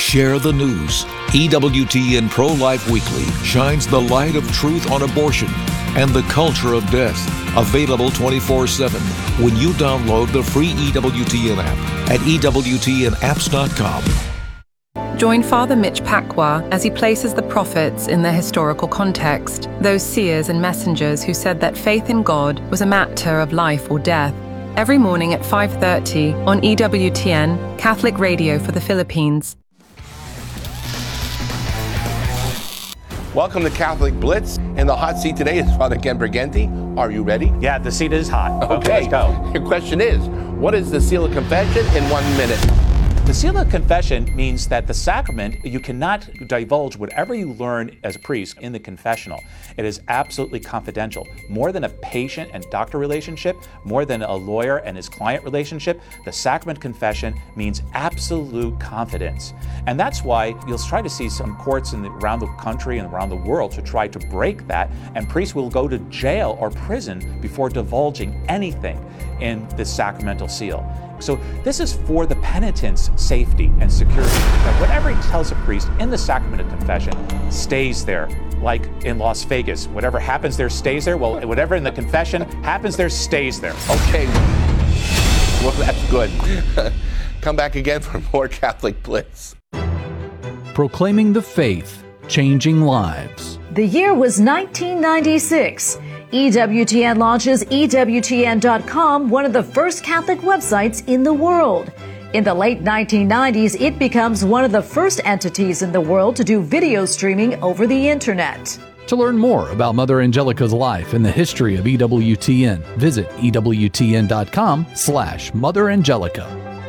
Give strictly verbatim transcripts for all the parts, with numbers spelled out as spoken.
Share the news. E W T N Pro-Life Weekly shines the light of truth on abortion and the culture of death. Available twenty-four seven when you download the free E W T N app at E W T N apps dot com. Join Father Mitch Pacwa as he places the prophets in their historical context, those seers and messengers who said that faith in God was a matter of life or death. Every morning at five thirty on E W T N, Catholic Radio for the Philippines. Welcome to Catholic Blitz. In the hot seat today is Father Ken Briganti. Are you ready? Yeah, the seat is hot. Okay, okay, let's go. Your question is, what is the seal of confession in one minute? The seal of confession means that the sacrament, you cannot divulge whatever you learn as a priest in the confessional. It is absolutely confidential. More than a patient and doctor relationship, more than a lawyer and his client relationship, the sacrament confession means absolute confidence. And that's why you'll try to see some courts in the, around the country and around the world to try to break that, and priests will go to jail or prison before divulging anything in this sacramental seal. So this is for the penitent's safety and security, that whatever he tells a priest in the sacrament of confession stays there. Like in Las Vegas, whatever happens there stays there. Well, whatever in the confession happens there stays there. Okay, well, that's good. Come back again for more Catholic Blitz. Proclaiming the faith, changing lives. The year was nineteen ninety-six. E W T N launches E W T N dot com, one of the first Catholic websites in the world. In the late nineteen nineties, it becomes one of the first entities in the world to do video streaming over the internet. To learn more about Mother Angelica's life and the history of E W T N, visit E W T N dot com slash Mother Angelica.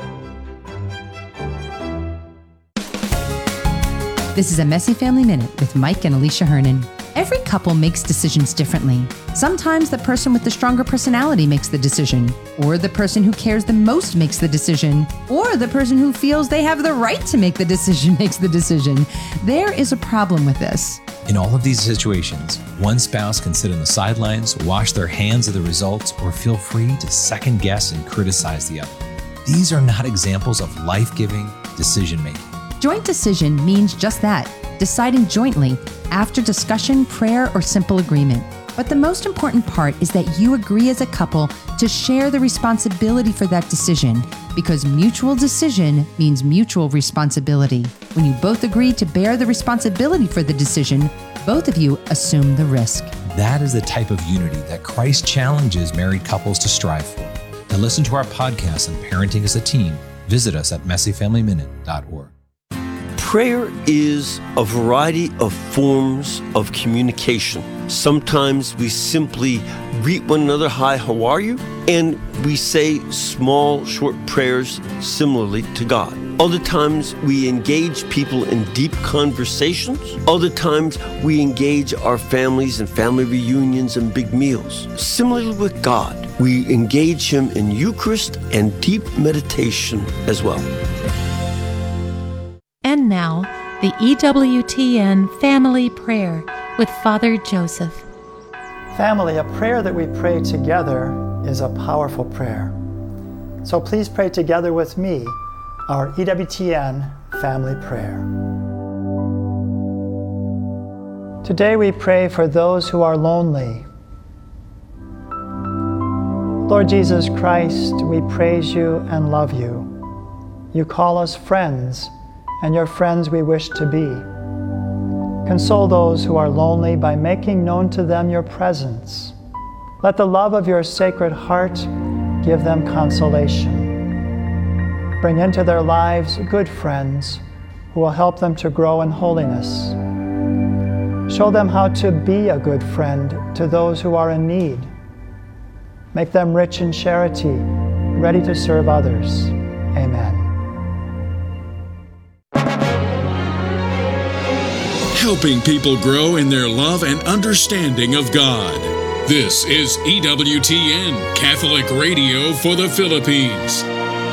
This is a Messy Family Minute with Mike and Alicia Hernan. Every couple makes decisions differently. Sometimes the person with the stronger personality makes the decision, or the person who cares the most makes the decision, or the person who feels they have the right to make the decision makes the decision. There is a problem with this. In all of these situations, one spouse can sit on the sidelines, wash their hands of the results, or feel free to second guess and criticize the other. These are not examples of life-giving decision-making. Joint decision means just that, deciding jointly after discussion, prayer, or simple agreement. But the most important part is that you agree as a couple to share the responsibility for that decision, because mutual decision means mutual responsibility. When you both agree to bear the responsibility for the decision, both of you assume the risk. That is the type of unity that Christ challenges married couples to strive for. To listen to our podcast on parenting as a team, visit us at messy family minute dot org. Prayer is a variety of forms of communication. Sometimes we simply greet one another, hi, how are you? And we say small, short prayers similarly to God. Other times we engage people in deep conversations. Other times we engage our families in family reunions and big meals. Similarly with God, we engage Him in Eucharist and deep meditation as well. And now, the E W T N Family Prayer with Father Joseph. Family, a prayer that we pray together is a powerful prayer. So please pray together with me our E W T N Family Prayer. Today we pray for those who are lonely. Lord Jesus Christ, we praise you and love you. You call us friends, and your friends we wish to be. Console those who are lonely by making known to them your presence. Let the love of your Sacred Heart give them consolation. Bring into their lives good friends who will help them to grow in holiness. Show them how to be a good friend to those who are in need. Make them rich in charity, ready to serve others. Amen. Helping people grow in their love and understanding of God. This is E W T N, Catholic Radio for the Philippines.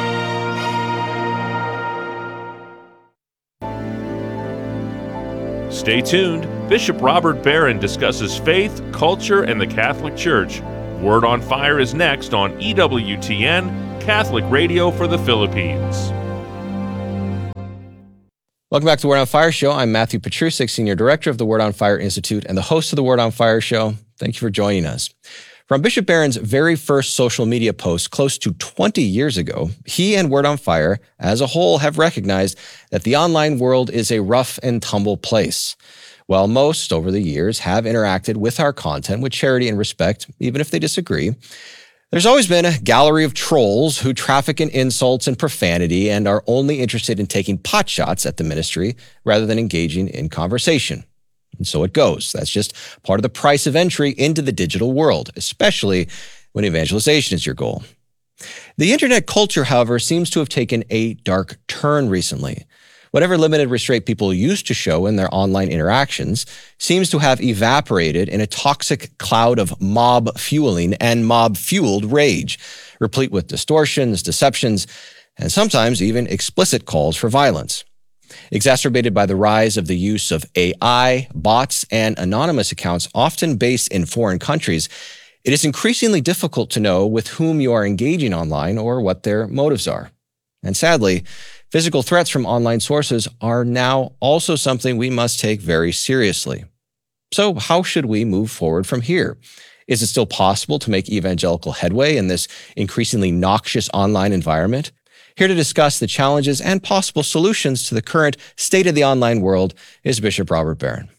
Stay tuned. Bishop Robert Barron discusses faith, culture, and the Catholic Church. Word on Fire is next on E W T N, Catholic Radio for the Philippines. Welcome back to the Word on Fire Show. I'm Matthew Petrusik, Senior Director of the Word on Fire Institute and the host of the Word on Fire Show. Thank you for joining us. From Bishop Barron's very first social media post close to twenty years ago, he and Word on Fire as a whole have recognized that the online world is a rough and tumble place. While most over the years have interacted with our content with charity and respect, even if they disagree, there's always been a gallery of trolls who traffic in insults and profanity and are only interested in taking potshots at the ministry rather than engaging in conversation. And so it goes. That's just part of the price of entry into the digital world, especially when evangelization is your goal. The internet culture, however, seems to have taken a dark turn recently. Whatever limited restraint people used to show in their online interactions seems to have evaporated in a toxic cloud of mob-fueling and mob-fueled rage, replete with distortions, deceptions, and sometimes even explicit calls for violence. Exacerbated by the rise of the use of A I, bots, and anonymous accounts often based in foreign countries, it is increasingly difficult to know with whom you are engaging online or what their motives are. And sadly, physical threats from online sources are now also something we must take very seriously. So how should we move forward from here? Is it still possible to make evangelical headway in this increasingly noxious online environment? Here to discuss the challenges and possible solutions to the current state of the online world is Bishop Robert Barron.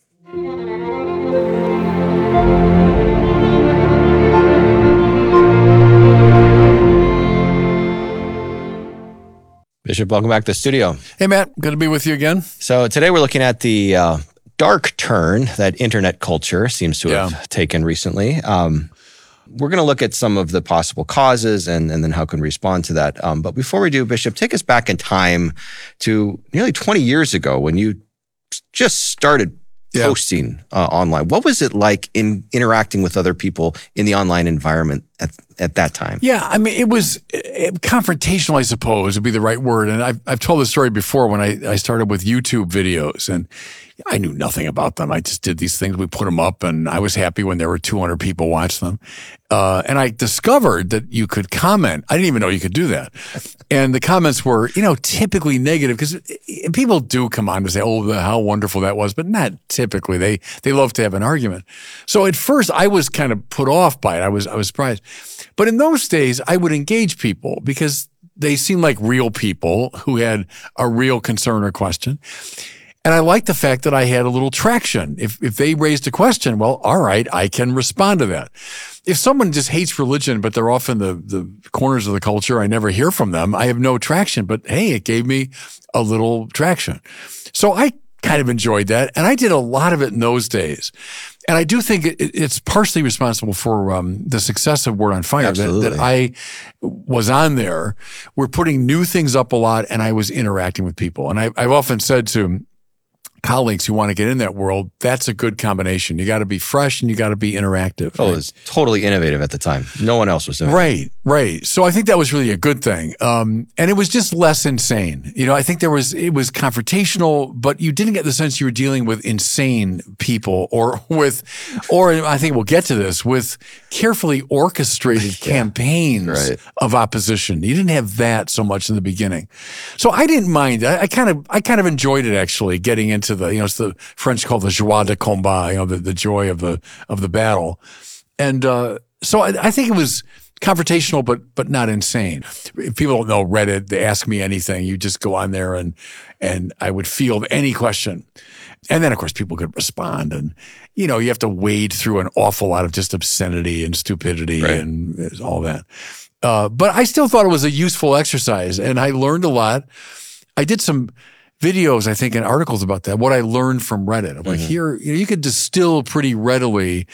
Bishop, welcome back to the studio. Hey, Matt. Good to be with you again. So today we're looking at the uh, dark turn that internet culture seems to have yeah. taken recently. Um, we're going to look at some of the possible causes and, and then how can we respond to that. Um, but before we do, Bishop, take us back in time to nearly twenty years ago when you just started yeah. posting uh, online. What was it like in interacting with other people in the online environment at, at that time? Yeah, I mean, it was it, confrontational, I suppose, would be the right word. And I've, I've told this story before when I, I started with YouTube videos, and I knew nothing about them. I just did these things. We put them up, and I was happy when there were two hundred people watch them. Uh, and I discovered that you could comment. I didn't even know you could do that. And the comments were, you know, typically negative because people do come on to say, oh, how wonderful that was, but not typically. They they love to have an argument. So at first I was kind of put off by it. I was I was surprised. But in those days, I would engage people because they seemed like real people who had a real concern or question. And I liked the fact that I had a little traction. If if they raised a question, well, all right, I can respond to that. If someone just hates religion, but they're off in the, the corners of the culture, I never hear from them, I have no traction. But hey, it gave me a little traction. So I kind of enjoyed that. And I did a lot of it in those days. And I do think it, it's partially responsible for um, the success of Word on Fire that, that I was on there. We're putting new things up a lot, and I was interacting with people. And I, I've often said to colleagues who want to get in that world, that's a good combination. You got to be fresh and you got to be interactive. Oh, right? It was totally innovative at the time. No one else was doing it. Right, right. So I think that was really a good thing. Um, and it was just less insane. You know, I think there was, it was confrontational, but you didn't get the sense you were dealing with insane people or with, or I think we'll get to this, with carefully orchestrated yeah, campaigns right. of opposition. You didn't have that so much in the beginning. So I didn't mind. I, I kind of, I kind of enjoyed it actually, getting into the, you know, it's the French called the joie de combat, you know, the, the joy of the, of the battle. And, uh, so I, I think it was confrontational, but, but not insane. If people don't know Reddit, they ask me anything. You just go on there and, and I would field any question. And then of course people could respond, and, you know, you have to wade through an awful lot of just obscenity and stupidity right. and all that. Uh, but I still thought it was a useful exercise, and I learned a lot. I did some videos, I think, and articles about that, what I learned from Reddit. I'm like, mm-hmm. here, you know, you could distill pretty readily.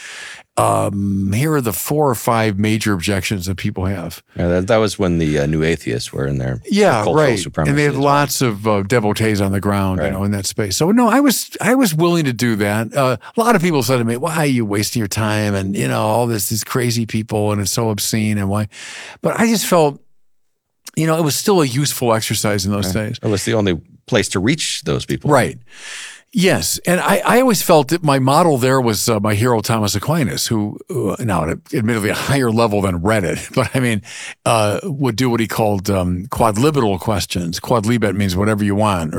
Um, here are the four or five major objections that people have. Yeah, that, that was when the uh, new atheists were in there. Yeah, right. And they had lots well. of uh, devotees on the ground, right. you know, in that space. So no, I was, I was willing to do that. Uh, a lot of people said to me, why are you wasting your time? And, you know, all this, these crazy people, and it's so obscene, and why? But I just felt, you know, it was still a useful exercise in those right. days. It was the only place to reach those people. Right. Yes. And I, I always felt that my model there was uh, my hero, Thomas Aquinas, who, uh, now at admittedly a higher level than Reddit, but I mean, uh, would do what he called um, quadlibetal questions. Quadlibet means whatever you want, or